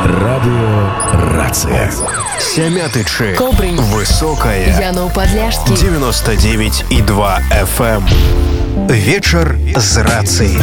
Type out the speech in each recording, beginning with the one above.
Радио «Рация». Сямятычы. Кобрынь. Высокая. Янов-Подляшский. 99,2 FM. Вечер с рацией.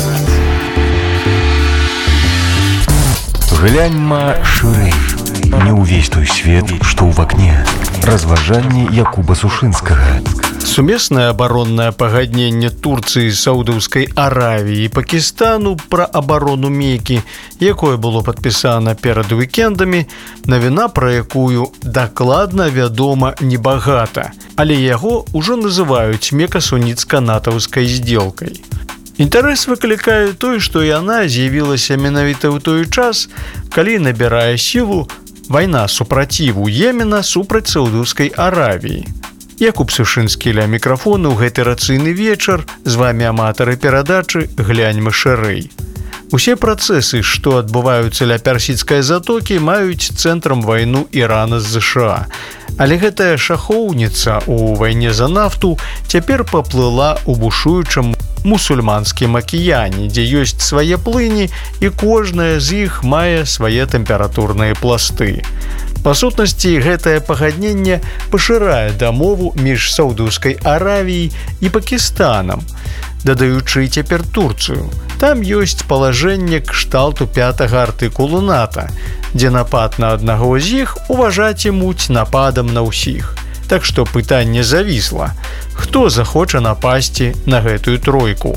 Гляньма шырэй. Не ўвесь той свет, што ў вакне. Разважанні Якуба Сушынскага. Сумеснае абароннае пагадненне Турцыі, Саудаўскай Аравіі і Пакістану пра абарону Меккі, якое было падпісана перад уікендамі, навіна, пра якую дакладна вядома небагата, але яго ўжо называюць мека-суніцка-натаўскай здзелкай. Інтарэс выклікае той, што яна з'явілася менавіта ў той час, калі набірае сілу вайна супраціву Йемена супраць Саудаўскай Аравіі. Якуб Сушынскі ля мікрафону ў гэты рацыйны вечар. З вамі аматары перадачы «Гляньма шырэй». Усе працэсы, што адбываюцца ля Персідскай затокі, маюць цэнтрам вайну Ірана з ЗША. Але гэтая шахоўніца ў вайне за нафту цяпер паплыла ў бушуючым мусульманскім акіяне, дзе ёсць свае плыні, і кожная з іх мае свае тэмпературныя пласты. Па сутнасці, гэтае пагадненне пашырае дамову між Саудаўскай Аравіяй і Пакістанам, дадаючы цяпер Турцыю. Там ёсць палажэнне кшталту 5-га артыкулу НАТО, дзе напад на аднаго з іх уважацімуць нападам на ўсіх. Так што пытанне завісла. Хто захоча напасці на гэтую тройку?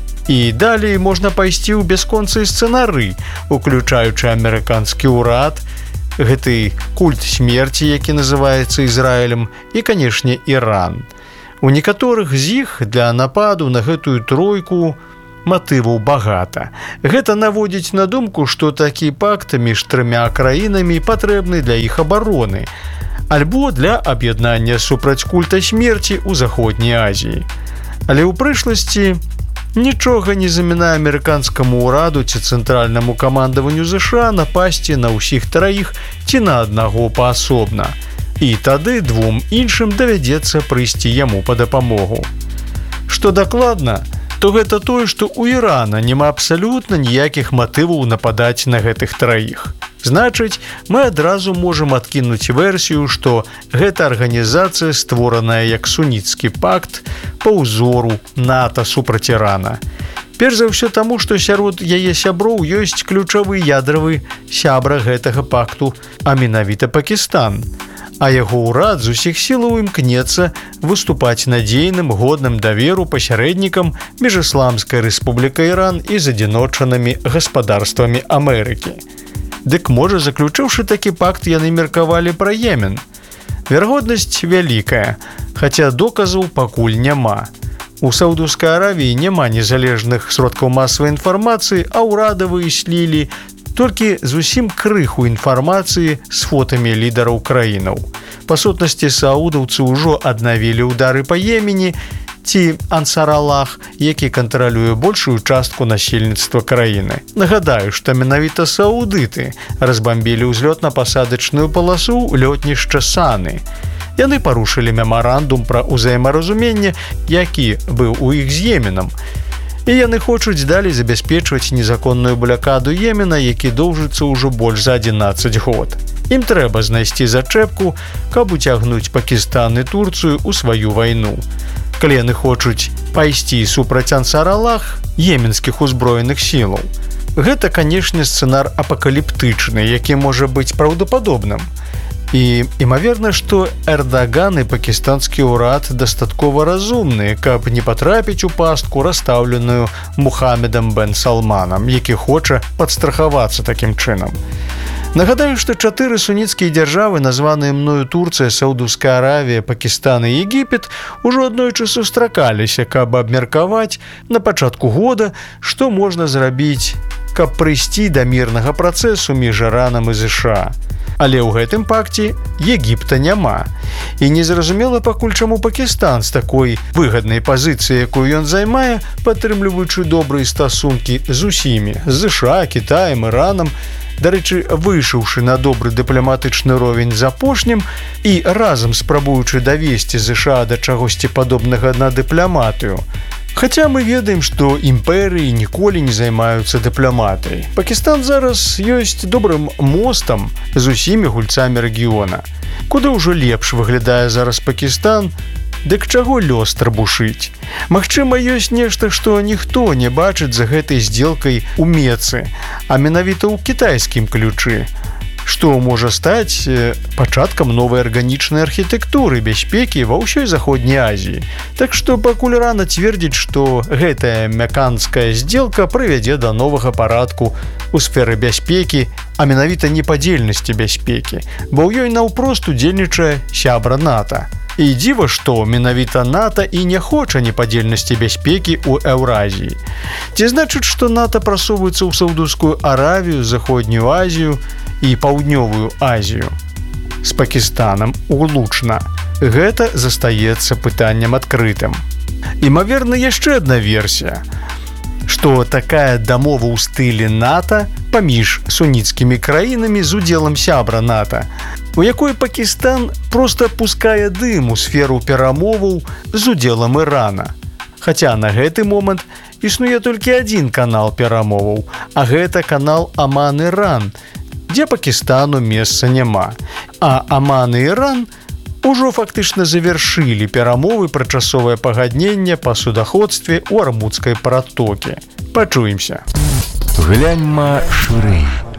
І далей можна пайсці ў бясконцыя сцэнары, уключаючы амерыканскі ўрад, гэты культ смерці, які называецца Ізраілем, і, канешне, Іран. У некаторых з іх для нападу на гэтую тройку матываў багата. Гэта наводзіць на думку, што такі пакт між трыма краінамі патрэбны для іх абароны, альбо для аб'яднання супраць культа смерці ў Заходняй Азіі. Але ў прышласці нічога не замінае амерыканскаму ўраду ці цэнтральнаму камандаванню ЗША напасці на ўсіх траіх ці на аднаго паасобна. І тады двум іншым давядзецца прыйсці яму па дапамогу. Што дакладна, то гэта тое, што ў Ірана няма абсалютна ніякіх матываў нападаць на гэтых траіх. Значыць, мы адразу можам адкінуць версію, што гэта арганізацыя, створаная як суніцкі пакт па ўзору НАТО супраць Ірана. Перш за ўсё таму, што сярод яе сяброў ёсць ключавы ядравы сябра гэтага пакту, а менавіта Пакістан. А яго ўрад з усіх сілаў імкнецца выступаць надзейным, годным даверу пасярэднікам між Ісламскай Рэспублікай Іран і задзіночанымі гаспадарствамі Амерыкі. Дык, можа, заключыўшы такі пакт, яны меркавалі пра Йемен. Верагоднасць вялікая, хаця доказаў пакуль няма. У Саудаўскай Аравіі няма незалежных сродкаў масавай інфармацыі, а ўрадавыя слілі толькі зусім крыху інфармацыі з фотамі лідараў краінаў. Па сутнасці, саудаўцы ўжо аднавілі ўдары па Йемене ці Ансар-Аллах, які кантралюе большую частку насельніцтва краіны. Нагадаю, што менавіта саудыты разбамбілі ўзлётна-пасадачную паласу лётнішча Саны. Яны парушылі мемарандум пра ўзаемаразуменне, які быў у іх з Йеменам. І яны хочуць далей забяспечваць незаконную блакаду Йемена, які доўжыцца ўжо больш за 11 год. Ім трэба знайсці зачэпку, каб уцягнуць Пакістан і Турцыю ў сваю вайну. Калі яны хочуць пайсці супраць Ансар-Аллах, йеменскіх узброеных сілаў. Гэта, канешне, сцэнар апакаліптычны, які можа быць праўдападобным. І імаверна, што Эрдаган і пакістанскі ўрад дастаткова разумныя, каб не патрапіць у пастку, расстаўленую Мухаммедам бен Салманам, які хоча падстрахавацца такім чынам. Нагадаю, што 4 суніцкія дзяржавы, названыя мною Турцыя, Саудаўская Аравія, Пакістан і Егіпет, ужо аднойчы сустракаліся, каб абмеркаваць на пачатку года, што можна зрабіць, каб прыйсці да мірнага працэсу між Іранам і ЗША. Але ў гэтым пакце Егіпта няма. І незразумела пакуль чаму Пакістан з такой выгаднай пазіцыі, якую ён займае, падтрымліваючы добрыя стасункі з усімі, з ЗША, Кітаем, Іранам, дарэчы, выйшаўшы на добры дыпламатычны ровень з апошнім і разам спрабуючы давесці ЗША да чагосьці падобнага на дыпламатыю. Хаця мы ведаем, што імперыі ніколі не займаюцца дыпламатыяй. Пакістан зараз ёсць добрым мостам з усімі гульцамі рэгіёна. Куды ўжо лепш выглядае зараз Пакістан, дык чаго лёс трабушыць? Магчыма, ёсць нешта, што ніхто не бачыць за гэтай здзелкай у Мецы, а менавіта ў кітайскім ключы, што можа стаць пачаткам новай арганічнай архітэктуры бяспекі ва ўсёй заходняй Азіі. Так што пакуль рана цвердзіць, што гэтая мяканская здзелка прывядзе да новага парадку у сферы бяспекі, а менавіта непадзельнасці бяспекі, бо ў ёй наўпрост удзельнічае сябра НАТО. І дзіва, што менавіта НАТО і не хоча непадзельнасці бяспекі ў Еўразіі. Ці значыць, што НАТО прасоўваецца ў Саудаўскую Аравію, Заходнюю Азію і Паўднёвую Азію з Пакістанам улучна. Гэта застаецца пытаннем адкрытым. Імаверна, яшчэ адна версія, што такая дамова ў стылі НАТО паміж суніцкімі краінамі з удзелам сябра НАТО, у якой Пакістан проста пускае дым у сферу перамоваў з удзелам Ірана. Хаця на гэты момант існуе толькі адзін канал перамоваў, а гэта канал Аман-Іран, дзе Пакістану месца няма. А Аман і Іран ужо фактычна завяршылі перамовы пра часовае пагадненне па судаходстве ў Армудскай пратокі. Пачуемся. Гляньма шырэй.